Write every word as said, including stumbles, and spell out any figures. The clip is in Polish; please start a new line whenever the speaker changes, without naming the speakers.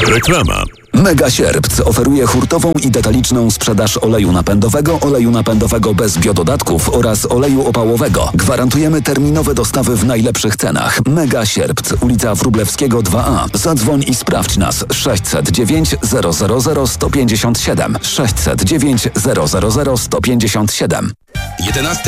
Reklama.
Mega Sierpc oferuje hurtową i detaliczną sprzedaż oleju napędowego, oleju napędowego bez biododatków oraz oleju opałowego. Gwarantujemy terminowe dostawy w najlepszych cenach. Mega Sierpc, ulica Wróblewskiego dwa A. Zadzwoń i sprawdź nas. sześćset dziewięć zero zero zero sto pięćdziesiąt siedem. sześćset dziewięć zero zero zero sto pięćdziesiąt siedem.
jedenasta